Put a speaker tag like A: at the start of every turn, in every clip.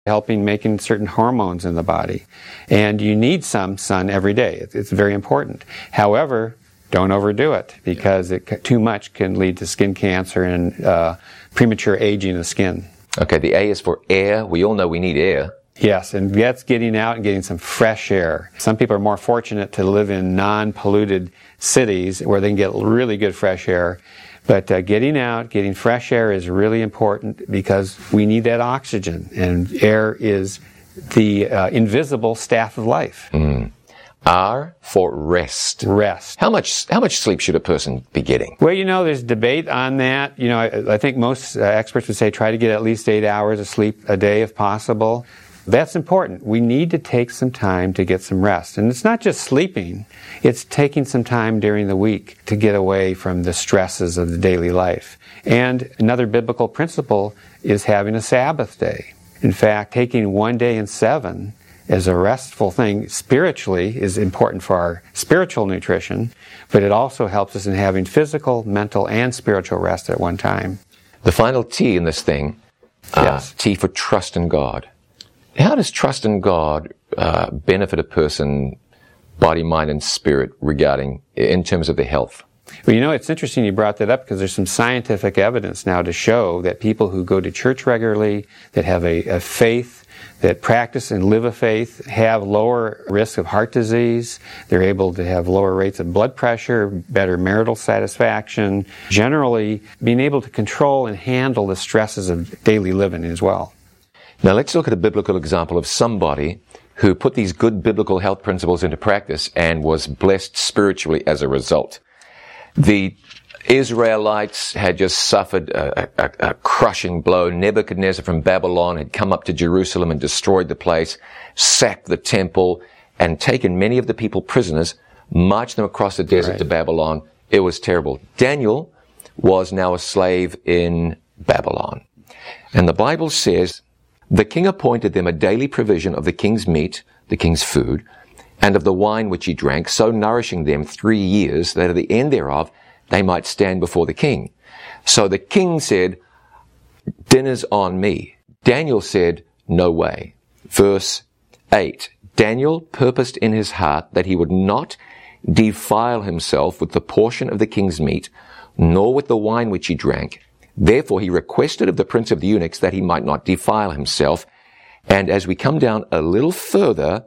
A: helping making certain hormones in the body. And you need some sun every day. It's very important. However, don't overdo it, because too much can lead to skin cancer and premature aging of skin.
B: Okay, the A is for air. We all know we need air.
A: Yes, and that's getting out and getting some fresh air. Some people are more fortunate to live in non-polluted cities where they can get really good fresh air. But getting out, getting fresh air is really important, because we need that oxygen, and air is the invisible staff of life.
B: R for rest.
A: Rest.
B: How much sleep should a person be getting?
A: Well, there's debate on that. I think most experts would say try to get at least 8 hours of sleep a day if possible. That's important. We need to take some time to get some rest. And it's not just sleeping, it's taking some time during the week to get away from the stresses of the daily life. And another biblical principle is having a Sabbath day. In fact, taking 1 day in 7 as a restful thing spiritually is important for our spiritual nutrition, but it also helps us in having physical, mental, and spiritual rest at one time.
B: The final T in this thing,
A: Yes.
B: T for trust in God. How does trust in God benefit a person, body, mind, and spirit, in terms of their health?
A: Well, it's interesting you brought that up, because there's some scientific evidence now to show that people who go to church regularly, that have a faith, that practice and live a faith, have lower risk of heart disease. They're able to have lower rates of blood pressure, better marital satisfaction, generally being able to control and handle the stresses of daily living as well.
B: Now let's look at a biblical example of somebody who put these good biblical health principles into practice and was blessed spiritually as a result. The Israelites had just suffered a crushing blow. Nebuchadnezzar from Babylon had come up to Jerusalem and destroyed the place, sacked the temple, and taken many of the people prisoners, marched them across the desert to Babylon. It was terrible. Daniel was now a slave in Babylon. And the Bible says, the king appointed them a daily provision of the king's meat, the king's food, and of the wine which he drank, so nourishing them 3 years, that at the end thereof they might stand before the king. So the king said, dinner's on me. Daniel said, no way. Verse 8, Daniel purposed in his heart that he would not defile himself with the portion of the king's meat, nor with the wine which he drank. Therefore he requested of the prince of the eunuchs that he might not defile himself. And as we come down a little further,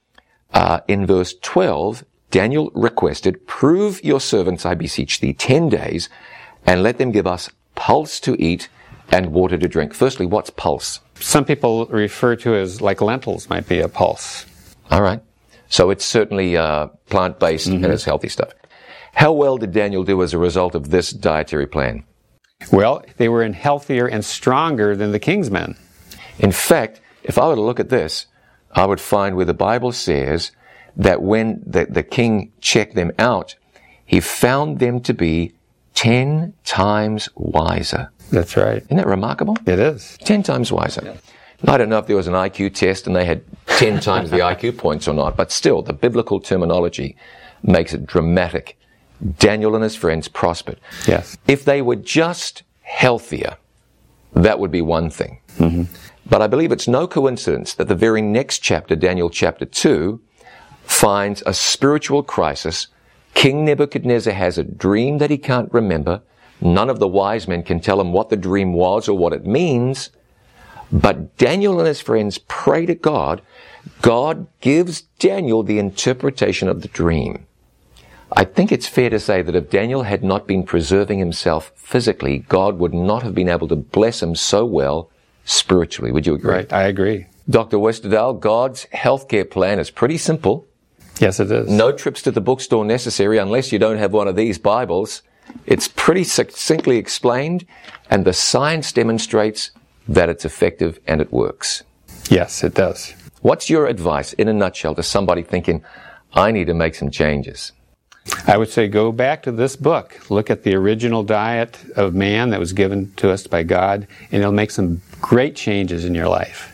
B: in verse 12, Daniel requested, prove your servants, I beseech thee, 10 days, and let them give us pulse to eat and water to drink. Firstly, what's pulse?
A: Some people refer to as like lentils might be a pulse.
B: All right. So it's certainly plant-based and it's healthy stuff. How well did Daniel do as a result of this dietary plan?
A: Well, they were healthier and stronger than the king's men.
B: In fact, if I were to look at this, I would find where the Bible says that when the king checked them out, he found them to be 10 times wiser.
A: That's right.
B: Isn't that remarkable?
A: It is.
B: 10 times wiser. Yeah. I don't know if there was an IQ test and they had 10 times the IQ points or not, but still, the biblical terminology makes it dramatic. Daniel and his friends prospered.
A: Yes.
B: If they were just healthier, that would be one thing.
A: Mm-hmm.
B: But I believe it's no coincidence that the very next chapter, Daniel chapter 2, finds a spiritual crisis. King Nebuchadnezzar has a dream that he can't remember. None of the wise men can tell him what the dream was or what it means. But Daniel and his friends pray to God. God gives Daniel the interpretation of the dream. I think it's fair to say that if Daniel had not been preserving himself physically, God would not have been able to bless him so well spiritually. Would you agree?
A: Right, I agree.
B: Dr. Westerdahl, God's healthcare plan is pretty simple.
A: Yes, it is.
B: No trips to the bookstore necessary unless you don't have one of these Bibles. It's pretty succinctly explained, and the science demonstrates that it's effective and it works.
A: Yes, it does.
B: What's your advice, in a nutshell, to somebody thinking, I need to make some changes?
A: I would say go back to this book. Look at the original diet of man that was given to us by God, and it'll make some great changes in your life.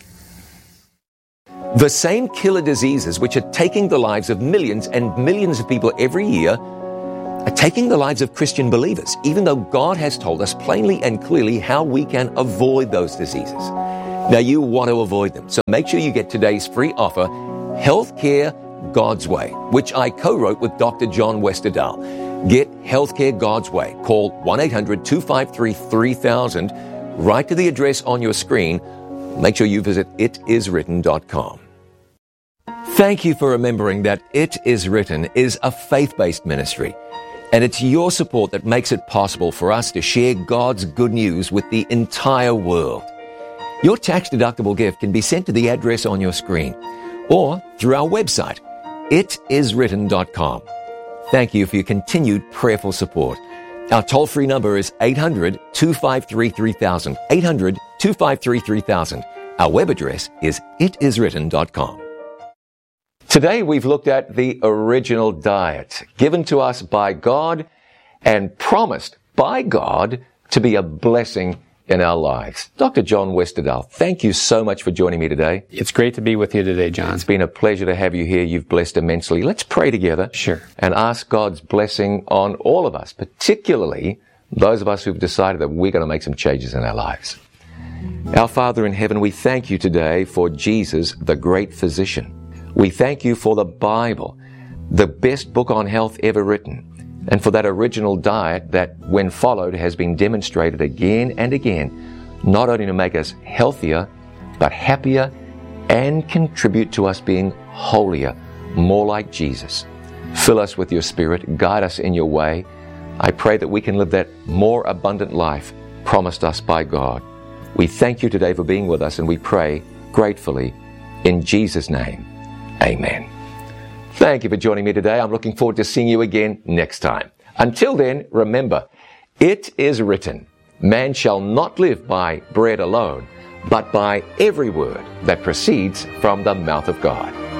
B: The same killer diseases which are taking the lives of millions and millions of people every year are taking the lives of Christian believers, even though God has told us plainly and clearly how we can avoid those diseases. Now, you want to avoid them, so make sure you get today's free offer, Healthcare God's Way, which I co-wrote with Dr. John Westerdahl. Get Healthcare God's Way. Call 1-800-253-3000. Write to the address on your screen. Make sure you visit itiswritten.com. Thank you for remembering that It Is Written is a faith-based ministry, and it's your support that makes it possible for us to share God's good news with the entire world. Your tax-deductible gift can be sent to the address on your screen or through our website, itiswritten.com. Thank you for your continued prayerful support. Our toll-free number is 800-253-3000, 800-253-3000. Our web address is itiswritten.com. Today we've looked at the original diet given to us by God and promised by God to be a blessing in our lives. Dr. John Westerdahl, thank you so much for joining me today.
A: It's great to be with you today, John.
B: It's been a pleasure to have you here. You've blessed immensely. Let's pray together.
A: Sure.
B: And ask God's blessing on all of us, particularly those of us who've decided that we're going to make some changes in our lives. Our Father in heaven, we thank you today for Jesus, the great physician. We thank you for the Bible, the best book on health ever written, and for that original diet that, when followed, has been demonstrated again and again, not only to make us healthier, but happier, and contribute to us being holier, more like Jesus. Fill us with your Spirit, guide us in your way. I pray that we can live that more abundant life promised us by God. We thank you today for being with us, and we pray gratefully in Jesus' name. Amen. Thank you for joining me today. I'm looking forward to seeing you again next time. Until then, remember, it is written, man shall not live by bread alone, but by every word that proceeds from the mouth of God.